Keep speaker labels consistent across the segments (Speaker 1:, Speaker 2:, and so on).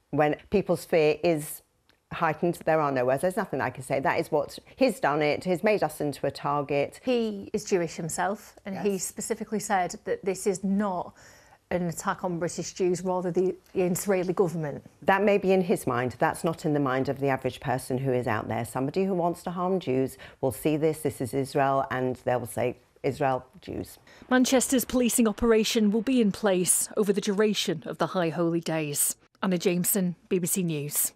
Speaker 1: When people's fear is heightened, there are no words. There's nothing I can say. That is what he's done. He's made us into a target.
Speaker 2: He is Jewish himself, and he specifically said that this is not an attack on British Jews, rather the Israeli government.
Speaker 1: That may be in his mind. That's not in the mind of the average person who is out there. Somebody who wants to harm Jews will see this is Israel, and they will say, Israel, Jews.
Speaker 3: Manchester's policing operation will be in place over the duration of the High Holy Days. Anna Jameson, BBC News.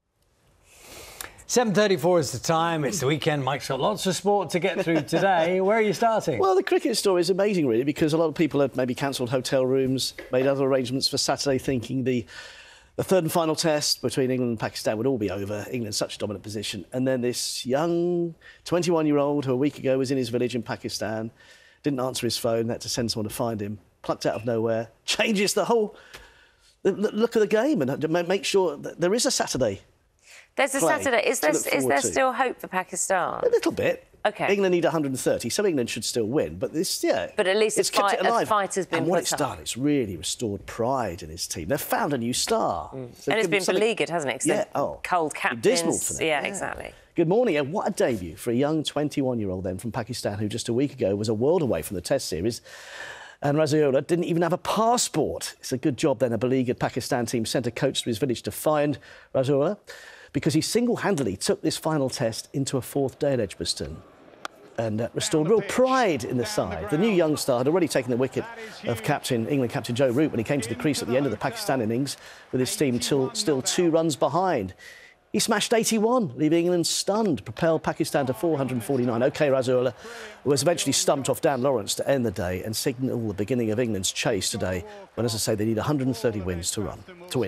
Speaker 4: 7:34 is the time. It's the weekend. Mike's got lots of sport to get through today. Where are you starting?
Speaker 5: Well, the cricket story is amazing, really, because a lot of people have maybe cancelled hotel rooms, made other arrangements for Saturday, thinking the third and final test between England and Pakistan would all be over. England's such a dominant position. And then this young 21-year-old who a week ago was in his village in Pakistan, didn't answer his phone, had to send someone to find him, plucked out of nowhere, changes the whole look of the game and make sure that there is a Saturday.
Speaker 6: There's a Saturday. Is there still hope for Pakistan?
Speaker 5: A little bit.
Speaker 6: OK.
Speaker 5: England need 130, so England should still win. But this,
Speaker 6: But at least
Speaker 5: it's kept it alive.
Speaker 6: A fight has been
Speaker 5: and what
Speaker 6: put
Speaker 5: it's
Speaker 6: up.
Speaker 5: done, it's really restored pride in his team. They've found a new star. So
Speaker 6: and it's been beleaguered, hasn't it?
Speaker 5: Yeah.
Speaker 6: Cold captains.
Speaker 5: Dismal for them.
Speaker 6: Yeah, exactly.
Speaker 5: Good morning, and what a debut for a young 21-year-old then from Pakistan who just a week ago was a world away from the Test series. And Rasiola didn't even have a passport. It's a good job then a beleaguered Pakistan team sent a coach to his village to find Rasiola, because he single-handedly took this final test into a fourth day at Edgbaston and restored real pride in the side. The new young star had already taken the wicket of England captain Joe Root when he came to the crease at the end of the Pakistan innings with his team still 2 runs behind. He smashed 81, leaving England stunned, propelled Pakistan to 449. OK, Rasiola was eventually stumped off Dan Lawrence to end the day and signal the beginning of England's chase today, when, as I say, they need 130 wins to win.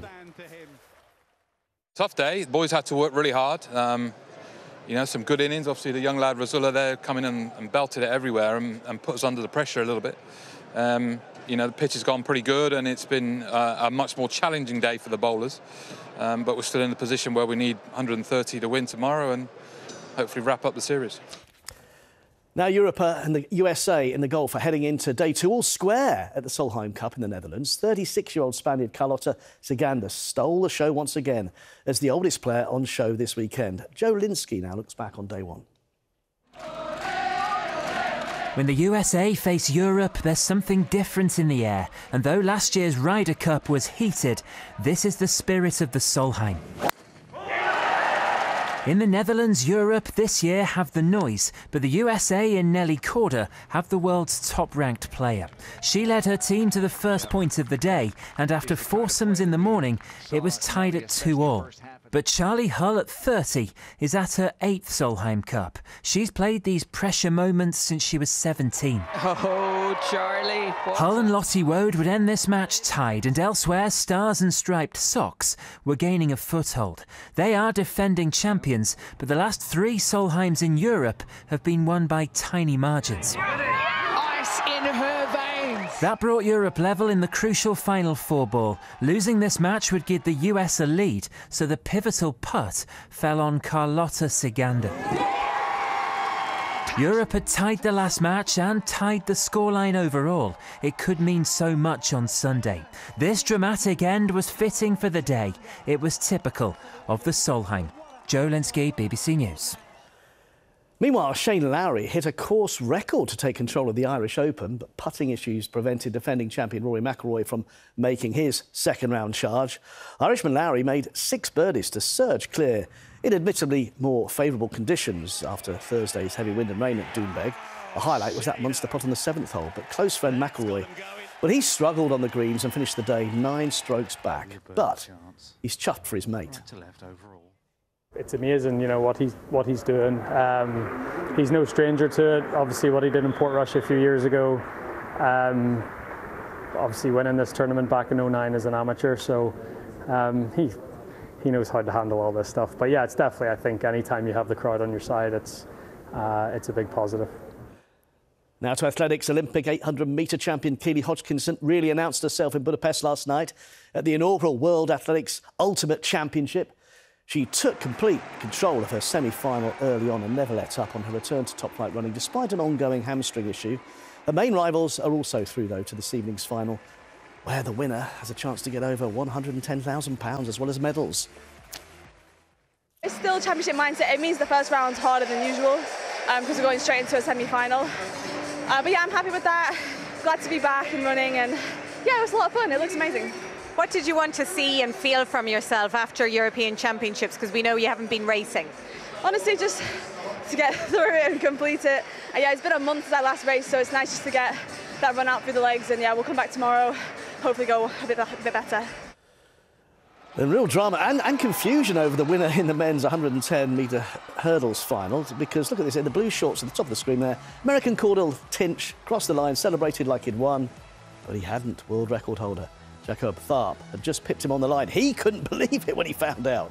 Speaker 7: Tough day. The boys had to work really hard. You know, some good innings. Obviously, the young lad Rasiola there come in and belted it everywhere and put us under the pressure a little bit. You know, the pitch has gone pretty good and it's been a much more challenging day for the bowlers. But we're still in the position where we need 130 to win tomorrow and hopefully wrap up the series.
Speaker 5: Now Europe and the USA in the golf are heading into day 2 all square at the Solheim Cup in the Netherlands. 36-year-old Spaniard Carlota Ciganda stole the show once again as the oldest player on show this weekend. Joe Linsky now looks back on day 1.
Speaker 8: When the USA face Europe, there's something different in the air. And though last year's Ryder Cup was heated, this is the spirit of the Solheim. In the Netherlands, Europe this year have the noise, but the USA in Nelly Korda have the world's top-ranked player. She led her team to the first point of the day, and after foursomes in the morning, it was tied at 2-all. But Charlie Hull at 30 is at her 8th Solheim Cup. She's played these pressure moments since she was 17.
Speaker 9: Oh, Charlie.
Speaker 8: Hull and Lottie Woad would end this match tied, and elsewhere Stars and Striped Socks were gaining a foothold. They are defending champions, but the last 3 Solheims in Europe have been won by tiny margins.
Speaker 9: Ice in her veins.
Speaker 8: That brought Europe level in the crucial final 4-ball. Losing this match would give the US a lead, so the pivotal putt fell on Carlota Ciganda. Europe had tied the last match and tied the scoreline overall. It could mean so much on Sunday. This dramatic end was fitting for the day. It was typical of the Solheim. Joe Linsky, BBC News.
Speaker 5: Meanwhile, Shane Lowry hit a course record to take control of the Irish Open, but putting issues prevented defending champion Rory McIlroy from making his second-round charge. Irishman Lowry made 6 birdies to surge clear in admittedly more favourable conditions after Thursday's heavy wind and rain at Doonbeg. The highlight was that monster putt on the 7th hole, but close friend McIlroy, well, he struggled on the greens and finished the day 9 strokes back. But he's chuffed for his mate.
Speaker 10: It's amazing, you know, what he's doing. He's no stranger to it. Obviously, what he did in Portrush a few years ago. Obviously, winning this tournament back in '09 as an amateur, so he knows how to handle all this stuff. But yeah, it's definitely, I think, anytime you have the crowd on your side, it's a big positive.
Speaker 5: Now to athletics. Olympic 800-metre champion Keely Hodgkinson really announced herself in Budapest last night at the inaugural World Athletics Ultimate Championship. She took complete control of her semi-final early on and never let up on her return to top-flight running, despite an ongoing hamstring issue. Her main rivals are also through, though, to this evening's final. where the winner has a chance to get over £110,000 as well as medals.
Speaker 11: It's still championship mindset. It means the first round's harder than usual because we're going straight into a semi-final. But yeah, I'm happy with that. Glad to be back and running, and yeah, it was a lot of fun. It looks amazing.
Speaker 12: What did you want to see and feel from yourself after European Championships? Because we know you haven't been racing.
Speaker 11: Honestly, just to get through it and complete it. Yeah, it's been a month since I last raced, so it's nice just to get that run out through the legs. And yeah, we'll come back tomorrow, hopefully go a bit better.
Speaker 5: The real drama and confusion over the winner in the men's 110-metre hurdles final, because look at this, in the blue shorts at the top of the screen there, American Cordell Tinch crossed the line, celebrated like he'd won, but he hadn't. World record holder Jacob Tharp had just pipped him on the line. He couldn't believe it when he found out.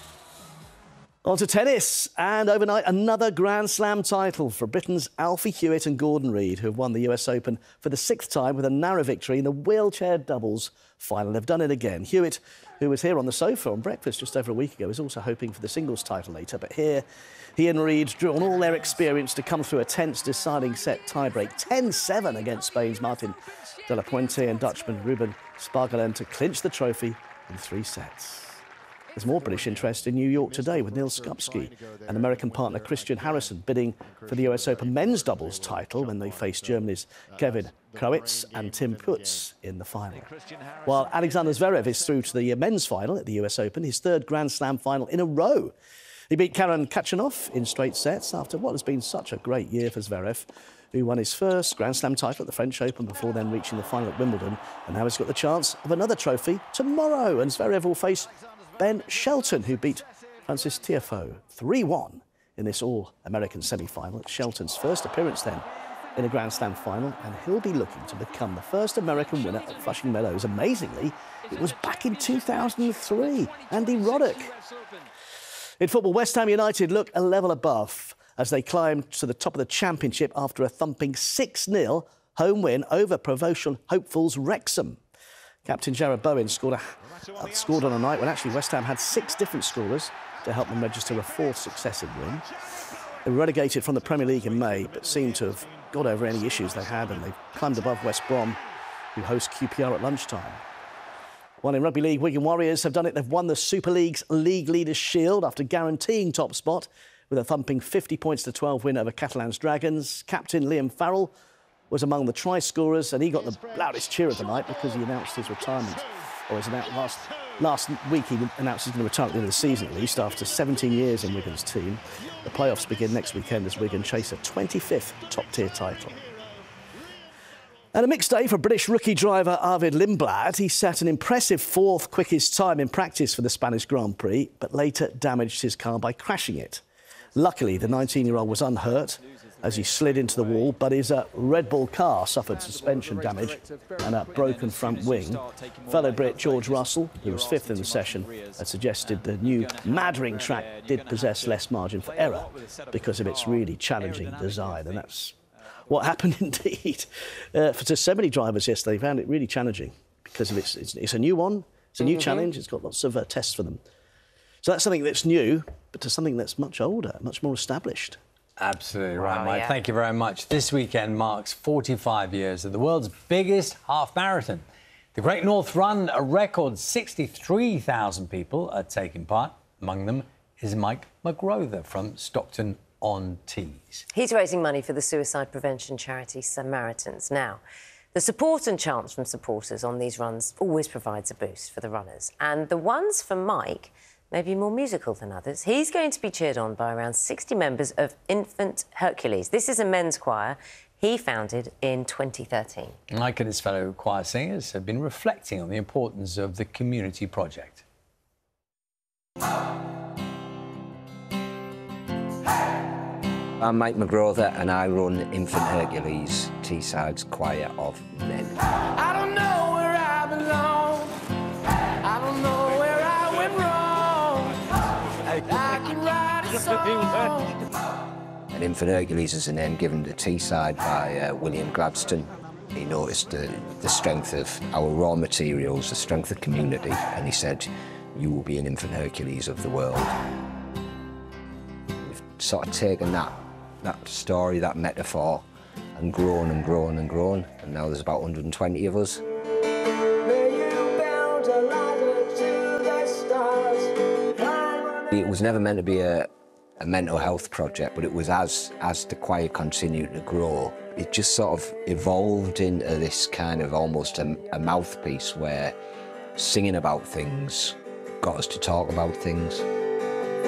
Speaker 5: On to tennis, and overnight another Grand Slam title for Britain's Alfie Hewitt and Gordon Reid, who have won the US Open for the 6th time with a narrow victory in the wheelchair doubles final. They've done it again. Hewitt, who was here on the sofa on breakfast just over a week ago, is also hoping for the singles title later. But here, he and Reid drew on all their experience to come through a tense deciding set tiebreak, 10-7 against Spain's Martin de la Puente and Dutchman Ruben Spargelen to clinch the trophy in 3 sets. There's more British interest in New York today with Neil Skupski and American partner Christian Harrison bidding for the US Open men's doubles title when they face Germany's Kevin Krawietz and Tim Putz in the final. While Alexander Zverev is through to the men's final at the US Open, his 3rd Grand Slam final in a row. He beat Karen Khachanov in straight sets after what has been such a great year for Zverev, who won his first Grand Slam title at the French Open before then reaching the final at Wimbledon. And now he's got the chance of another trophy tomorrow, and Zverev will face Ben Shelton, who beat Francis Tiafoe 3-1 in this all-American semi-final. It's Shelton's first appearance then in a Grand Slam final, and he'll be looking to become the first American winner at Flushing Meadows. Amazingly, it was back in 2003. Andy Roddick. In football, West Ham United look a level above as they climbed to the top of the Championship after a thumping 6-0 home win over promotion hopefuls Wrexham. Captain Jarrod Bowen scored on a night when actually West Ham had 6 different scorers to help them register a 4th successive win. They were relegated from the Premier League in May, but seemed to have got over any issues they had, and they've climbed above West Brom, who host QPR at lunchtime. One in Rugby League, Wigan Warriors have done it. They've won the Super League's League Leaders' Shield after guaranteeing top spot with a thumping 50-12 win over Catalan's Dragons. Captain Liam Farrell was among the try scorers, and he got the loudest cheer of the night because he announced his retirement. Or his last week he announced he's going to retire at the end of the season at least after 17 years in Wigan's team. The playoffs begin next weekend as Wigan chase a 25th top-tier title. And a mixed day for British rookie driver Arvid Lindblad. He set an impressive 4th quickest time in practice for the Spanish Grand Prix, but later damaged his car by crashing it. Luckily, the 19-year-old was unhurt as he slid into the wall, but his Red Bull car suffered suspension damage and a broken front wing. Fellow Brit George Russell, who was 5th in the session, had suggested the new Madring track did possess less margin for error because of its really challenging design, and that's what happened indeed. For so many drivers yesterday, found it really challenging because of it's a new one, it's a new challenge, it's got lots of tests for them. So that's something that's new, but to something that's much older, much more established.
Speaker 4: Absolutely right, Mike. Yeah. Thank you very much. This weekend marks 45 years of the world's biggest half marathon. The Great North Run, a record 63,000 people are taking part. Among them is Mike McGrother from Stockton-on-Tees.
Speaker 6: He's raising money for the suicide prevention charity Samaritans. Now, the support and chants from supporters on these runs always provides a boost for the runners. And the ones for Mike may be more musical than others. He's going to be cheered on by around 60 members of Infant Hercules. This is a men's choir he founded in 2013.
Speaker 4: Mike and his fellow choir singers have been reflecting on the importance of the community project.
Speaker 13: I'm Mike McGrother and I run Infant Hercules, Teesside's choir of men.
Speaker 9: I don't know where I belong. I don't know where I went wrong. I can write a song.
Speaker 13: And Infant Hercules is a name given to Teesside by William Gladstone. He noticed the strength of our raw materials, the strength of community, and he said, "You will be an Infant Hercules of the world." We've sort of taken that story, that metaphor, and grown and grown and grown, and now there's about 120 of us. It was never meant to be a mental health project, but it was as the choir continued to grow, it just sort of evolved into this kind of almost a mouthpiece where singing about things got us to talk about things.